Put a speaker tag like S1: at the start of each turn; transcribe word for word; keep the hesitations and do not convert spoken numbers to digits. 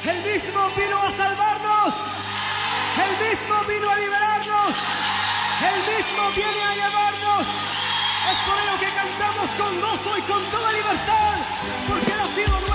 S1: El mismo vino a salvarnos. El mismo vino a liberarnos. El mismo viene a llevarnos. Es por ello que cantamos con gozo y con toda libertad, porque Él ha sido nuestro.